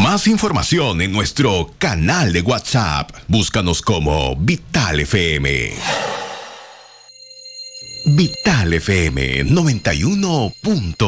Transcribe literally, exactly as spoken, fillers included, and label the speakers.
Speaker 1: Más información en nuestro canal de WhatsApp. Búscanos como Vital F M. Vital F M noventa y uno punto